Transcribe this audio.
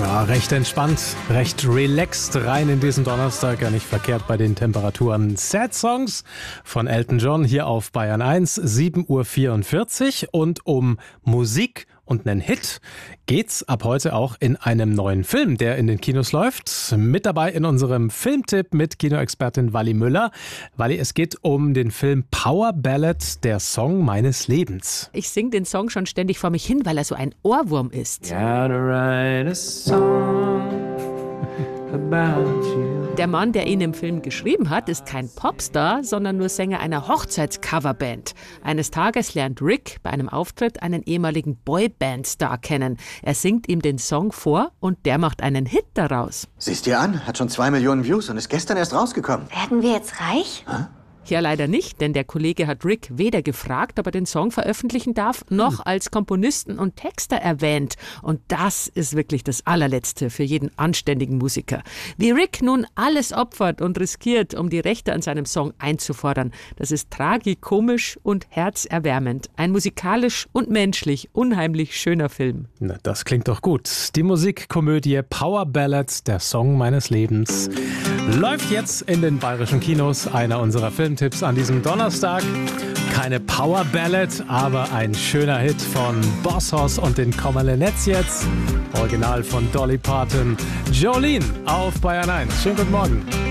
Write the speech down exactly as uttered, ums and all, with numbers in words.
Ja, recht entspannt, recht relaxed rein in diesen Donnerstag. Ja, nicht verkehrt bei den Temperaturen. Sad Songs von Elton John hier auf Bayern eins, sieben Uhr vierundvierzig. Und um Musik und einen Hit geht's ab heute auch in einem neuen Film, der in den Kinos läuft. Mit dabei in unserem Filmtipp mit Kinoexpertin Wally Müller. Wally, es geht um den Film Power Ballad, der Song meines Lebens. Ich singe den Song schon ständig vor mich hin, weil er so ein Ohrwurm ist. Der Mann, der ihn im Film geschrieben hat, ist kein Popstar, sondern nur Sänger einer Hochzeitscoverband. Eines Tages lernt Rick bei einem Auftritt einen ehemaligen Boyband-Star kennen. Er singt ihm den Song vor und der macht einen Hit daraus. Siehst dir an, hat schon zwei Millionen Views und ist gestern erst rausgekommen. Werden wir jetzt reich? Hä? Ja, leider nicht, denn der Kollege hat Rick weder gefragt, ob er den Song veröffentlichen darf, noch als Komponisten und Texter erwähnt. Und das ist wirklich das Allerletzte für jeden anständigen Musiker. Wie Rick nun alles opfert und riskiert, um die Rechte an seinem Song einzufordern, das ist tragikomisch und herzerwärmend. Ein musikalisch und menschlich unheimlich schöner Film. Na, das klingt doch gut. Die Musikkomödie Power Ballad, der Song meines Lebens, läuft jetzt in den bayerischen Kinos. Einer unserer Filmtipps an diesem Donnerstag. Keine Power Ballad, aber ein schöner Hit von Boss Hoss und den Kommerlenetz jetzt. Original von Dolly Parton. Jolene auf Bayern eins. Schönen guten Morgen.